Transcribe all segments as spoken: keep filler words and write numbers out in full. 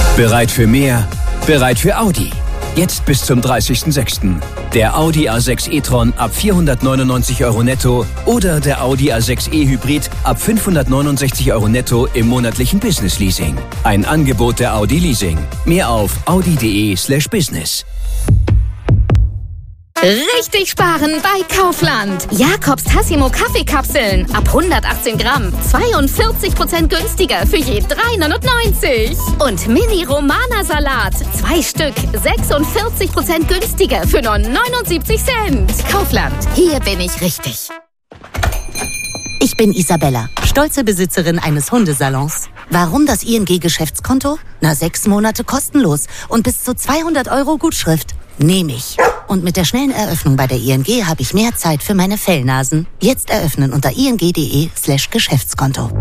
Bereit für mehr? Bereit für Audi. Jetzt bis zum dreißigsten sechsten Der Audi A sechs e-tron ab vierhundertneunundneunzig Euro netto oder der Audi A sechs e-Hybrid ab fünfhundertneunundsechzig Euro netto im monatlichen Business-Leasing. Ein Angebot der Audi Leasing. Mehr auf audi.de slash business. Richtig sparen bei Kaufland. Jakobs Tassimo Kaffeekapseln ab hundertachtzehn Gramm. zweiundvierzig Prozent günstiger für je drei neunundneunzig. Und Mini Romana Salat. Zwei Stück. sechsundvierzig Prozent günstiger für nur neunundsiebzig Cent. Kaufland. Hier bin ich richtig. Ich bin Isabella, stolze Besitzerin eines Hundesalons. Warum das I N G-Geschäftskonto? Na, sechs Monate kostenlos und bis zu zweihundert Euro Gutschrift. Nehme ich. Und mit der schnellen Eröffnung bei der I N G habe ich mehr Zeit für meine Fellnasen. Jetzt eröffnen unter ing.de slash Geschäftskonto.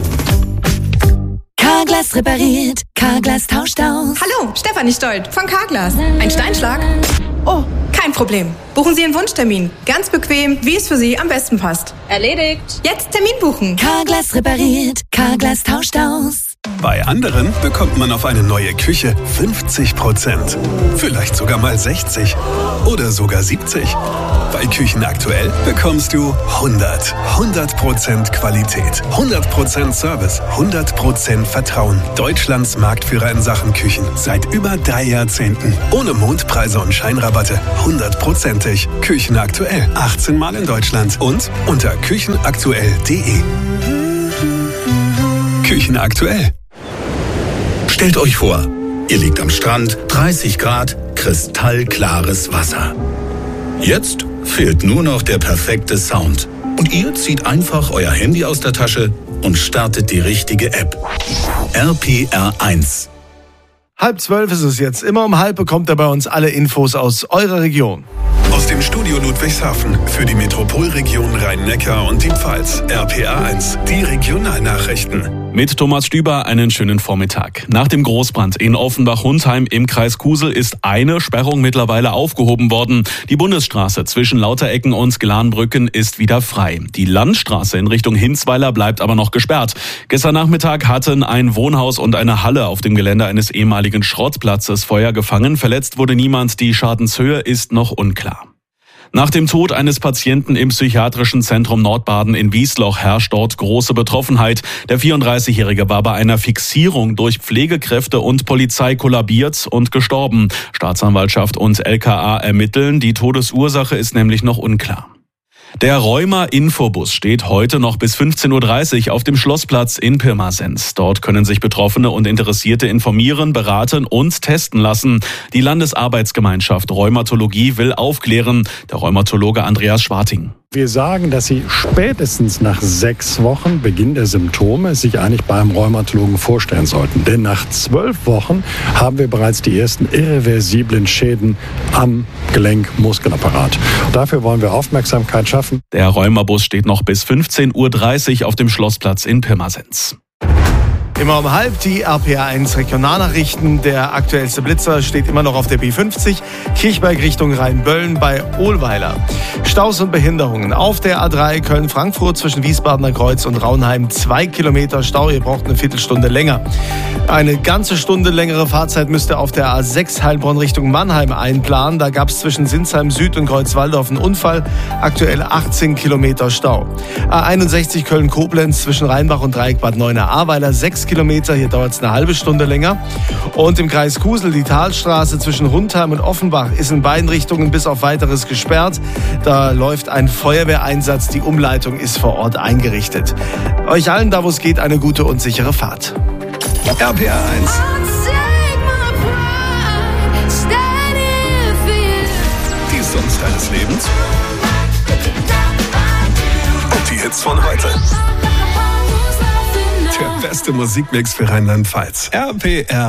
Carglass repariert, Carglass tauscht aus. Hallo, Stefanie Stolt von Carglass. Ein Steinschlag? Oh, kein Problem. Buchen Sie Ihren Wunschtermin. Ganz bequem, wie es für Sie am besten passt. Erledigt. Jetzt Termin buchen. Carglass repariert, Carglass tauscht aus. Bei anderen bekommt man auf eine neue Küche fünfzig Prozent. Vielleicht sogar mal sechzig oder sogar siebzig. Bei Küchen aktuell bekommst du hundert. hundert Prozent Qualität, hundert Prozent Service, hundert Prozent Vertrauen. Deutschlands Marktführer in Sachen Küchen. Seit über drei Jahrzehnten. Ohne Mondpreise und Scheinrabatte. hundertprozentig. Küchen aktuell. achtzehn Mal in Deutschland. Und unter küchenaktuell punkt de. Küchen aktuell. Stellt euch vor, ihr liegt am Strand, dreißig Grad, kristallklares Wasser. Jetzt fehlt nur noch der perfekte Sound. Und ihr zieht einfach euer Handy aus der Tasche und startet die richtige App. R P R eins. Halb zwölf ist es jetzt. Immer um halb bekommt er bei uns alle Infos aus eurer Region. Aus dem Studio Ludwigshafen für die Metropolregion Rhein-Neckar und die Pfalz. R P R eins, die Regionalnachrichten. Mit Thomas Stüber einen schönen Vormittag. Nach dem Großbrand in Offenbach-Hundheim im Kreis Kusel ist eine Sperrung mittlerweile aufgehoben worden. Die Bundesstraße zwischen Lauterecken und Glanbrücken ist wieder frei. Die Landstraße in Richtung Hinzweiler bleibt aber noch gesperrt. Gestern Nachmittag hatten ein Wohnhaus und eine Halle auf dem Gelände eines ehemaligen Schrottplatzes Feuer gefangen. Verletzt wurde niemand. Die Schadenshöhe ist noch unklar. Nach dem Tod eines Patienten im psychiatrischen Zentrum Nordbaden in Wiesloch herrscht dort große Betroffenheit. Der vierunddreißigjährige war bei einer Fixierung durch Pflegekräfte und Polizei kollabiert und gestorben. Staatsanwaltschaft und L K A ermitteln. Die Todesursache ist nämlich noch unklar. Der Rheuma-Infobus steht heute noch bis fünfzehn Uhr dreißig auf dem Schlossplatz in Pirmasens. Dort können sich Betroffene und Interessierte informieren, beraten und testen lassen. Die Landesarbeitsgemeinschaft Rheumatologie will aufklären. Der Rheumatologe Andreas Schwarting. Wir sagen, dass Sie spätestens nach sechs Wochen Beginn der Symptome sich eigentlich beim Rheumatologen vorstellen sollten. Denn nach zwölf Wochen haben wir bereits die ersten irreversiblen Schäden am Gelenk-Muskelapparat. Dafür wollen wir Aufmerksamkeit schaffen. Der Rheumabus steht noch bis fünfzehn Uhr dreißig auf dem Schlossplatz in Pirmasens. Immer um halb die R P R eins Regionalnachrichten. Der aktuellste Blitzer steht immer noch auf der B fünfzig, Kirchberg Richtung Rheinböllen bei Ohlweiler. Staus und Behinderungen auf der A drei Köln-Frankfurt zwischen Wiesbadener Kreuz und Raunheim. Zwei Kilometer Stau, ihr braucht eine Viertelstunde länger. Eine ganze Stunde längere Fahrzeit müsst ihr auf der A sechs Heilbronn Richtung Mannheim einplanen. Da gab es zwischen Sinsheim Süd und Kreuzwaldorf einen Unfall. Aktuell achtzehn Kilometer Stau. A einundsechzig Köln-Koblenz zwischen Rheinbach und Dreieck Bad Neuenahr-Ahrweiler. Sechs Kilometer, hier dauert es eine halbe Stunde länger. Und im Kreis Kusel die Talstraße zwischen Rundheim und Offenbach ist in beiden Richtungen bis auf Weiteres gesperrt. Da läuft ein Feuerwehreinsatz, die Umleitung ist vor Ort eingerichtet. Euch allen, da wo es geht, eine gute und sichere Fahrt. R P R eins. Die Songs deines Lebens. Und die Hits von heute. Der beste Musikmix für Rheinland-Pfalz. R P R